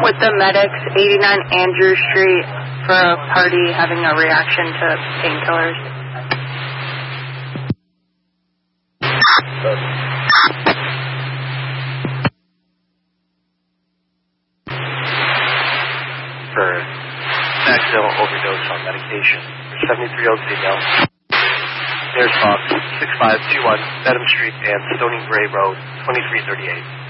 with the medics, 89 Andrew Street, for a party having a reaction to painkillers. For accidental overdose on medication. For 73-year-old female. There's Fox, 6521 Dedham Street and Stony Gray Road, 2338.